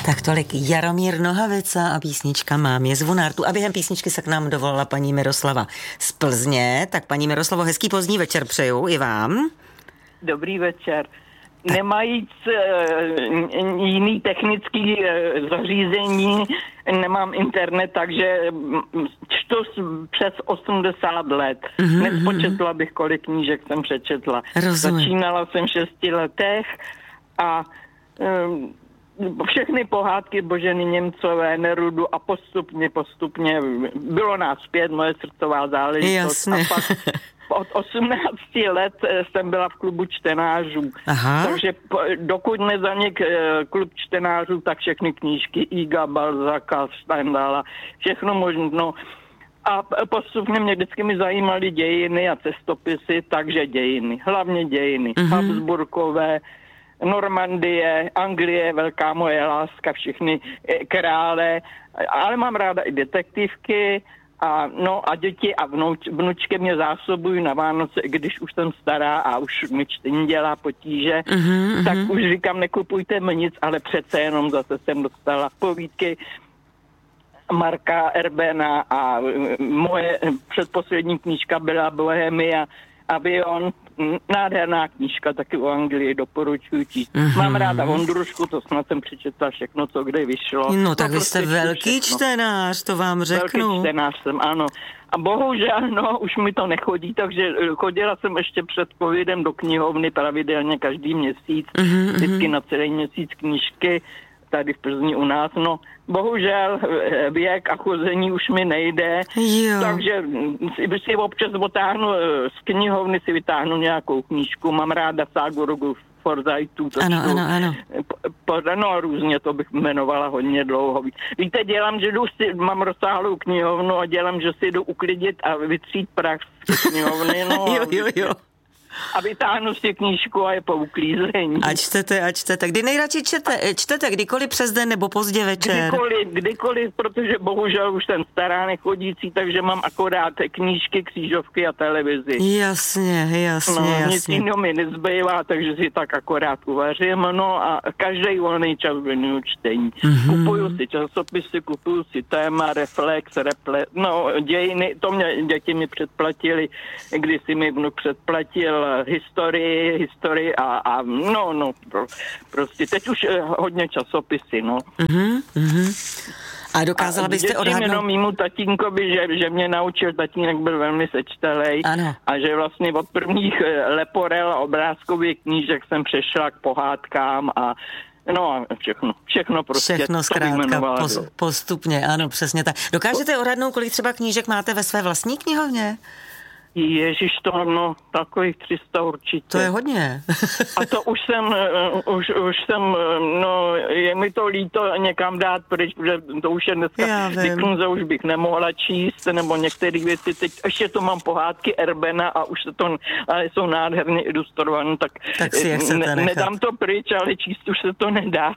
Tak tolik Jaromír Nohavica a písnička Mám je zvonártu. A během písničky se k nám dovolala paní Miroslava z Plzně. Tak paní Miroslavo, hezký pozdní večer přeju i vám. Dobrý večer. Nemajíc jiný technický zařízení, nemám internet, takže čtu přes 80 let. Nespočetla bych, kolik knížek jsem přečetla. Rozumím. Začínala jsem v 6 letech a všechny pohádky Boženy Němcové, Nerudu a postupně bylo nás 5, moje srdcová záležitost. Jasně. A pak od 18 let jsem byla v klubu čtenářů. Aha. Takže dokud nezanik klub čtenářů, tak všechny knížky Iga, Balzaka, Stendhala, všechno možno. A postupně mě vždycky mi zajímaly dějiny a cestopisy, takže dějiny. Hlavně dějiny. Habsburkové, Normandie, Anglie, velká moje láska, všechny krále. Ale mám ráda i detektivky. A děti a vnučky mě zásobují na Vánoce, když už jsem stará a už mi čtení dělá potíže, tak už říkám, nekupujte mi nic, ale přece jenom zase jsem dostala povídky Marka Erbena a moje předposlední knížka byla Bohemia, Avion, nádherná knížka, taky o Anglii, doporučuji číst. Mám ráda Vondrušku, to snad jsem přečetla všechno, co kde vyšlo. No tak vy jste velký čtenář, to vám řeknu. Velký čtenář jsem, ano. A bohužel, už mi to nechodí, takže chodila jsem ještě před covidem do knihovny pravidelně každý měsíc, vždycky na celý měsíc knížky, tady v Plzni u nás, bohužel věk a chození už mi nejde, takže si občas otáhnu z knihovny, si vytáhnu nějakou knížku, mám ráda ságu Rogu Forsythu, ano. Různě to bych jmenovala hodně dlouho. Víte, dělám, že mám rozsáhlou knihovnu a dělám, že si jdu uklidit a vytřít prach z knihovny, jo. A vytáhnu si knížku a je po uklízení. A čtete. Kdy nejradši čtete? Kdykoliv přes den nebo pozdě večer? Kdykoliv, protože bohužel už jsem stará, nechodící, takže mám akorát knížky, křížovky a televizi. Jasně. Nic jiného mi nezbývá, takže si tak akorát uvařím, a každý volný čas věnuju čtení. Kupuju si časopisy, kupuju si téma, reflex, dějiny, to mě děti mi předplatili, když si mi vnuk předplatil historii a prostě teď už hodně časopisy, A dokázala byste odhadnout? Jenom mému tatínkovi, že mě naučil, tatínek byl velmi sečtelej, ano. A že vlastně od prvních leporel a obrázkových knížek jsem přešla k pohádkám a všechno prostě. Všechno zkrátka postupně, ano, přesně tak. Dokážete odhadnout, kolik třeba knížek máte ve své vlastní knihovně? Ježiš, takových 300 určitě. To je hodně. A to už jsem, je mi to líto někam dát pryč, protože to už je dneska, Dickense už bych nemohla číst, nebo některé věci, teď ještě to mám pohádky Erbena a už ale jsou nádherně ilustrované, tak si je chcete nechat. Nedám to pryč, ale číst už se to nedá.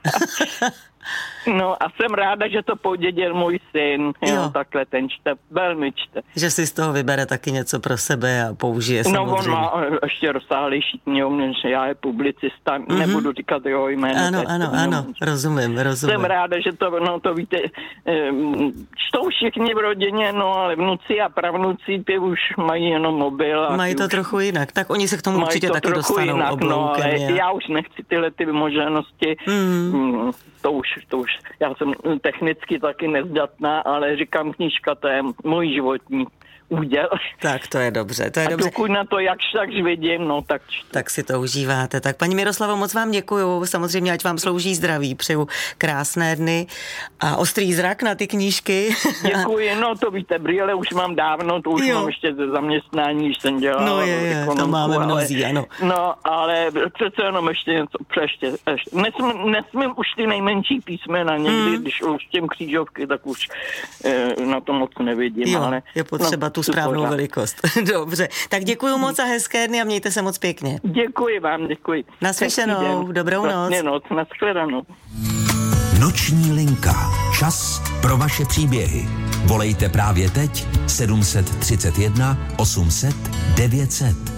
A jsem ráda, že to podědil můj syn, takhle ten čte, velmi čte. Že si z toho vybere taky něco pro sebe a použije samozřejmě. On má ještě rozsáhlejší knihovnu, než já je publicista, nebudu říkat jeho jméno. Ano, rozumím. Jsem ráda, že to víte, čtou všichni v rodině, ale vnuci a pravnuci ty už mají jenom mobil. Mají to trochu jinak, tak oni se k tomu určitě taky dostanou obloukem. Ale já už nechci tyhle ty možnosti. To už, já jsem technicky taky nezdatná, ale říkám, knížka, to je můj životní úděl. Tak to je dobře, A dokud na to jakž vidím, tak čtu. Tak si to užíváte. Tak paní Miroslavo, moc vám děkuju. Samozřejmě, ať vám slouží zdraví. Přeju krásné dny a ostrý zrak na ty knížky. Děkuji, to víte, brýle už mám dávno, to už mám ještě ze zaměstnání, když jsem dělala. To máme mnozí, ano. Ale přece jenom ještě něco, nesmím už ty nejmenší písmena, někdy, když luštím křížovky, tak už na to moc nevidím. Ale je potřeba tu správnou velikost. Dobře, tak děkuju moc a hezké dny a mějte se moc pěkně. Děkuji vám, děkuji. Naslyšenou, dobrou noc. Nashledanou. Noční linka. Čas pro vaše příběhy. Volejte právě teď 731 800 900.